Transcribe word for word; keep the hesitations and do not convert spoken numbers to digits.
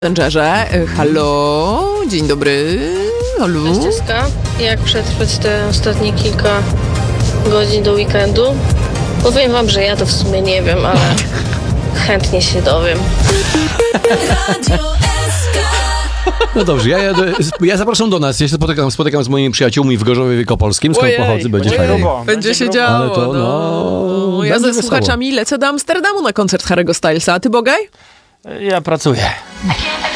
Messengerze. Halo, dzień dobry. Halo. Cześć, jak przetrwać te ostatnie kilka godzin do weekendu? Powiem wam, że ja to w sumie nie wiem, ale chętnie się dowiem. No dobrze, ja, ja, ja zapraszam do nas. Ja się spotykam, spotykam z moimi przyjaciółmi w Gorzowie Wielkopolskim, skąd Ojej, pochodzę, będzie ojej. fajnie. Będzie się działo. Ale to, no, no. Ja będzie ze wesoło. słuchaczami lecę do Amsterdamu na koncert Harry'ego Stylesa. A ty, Bogaj? Ja pracuję. I can't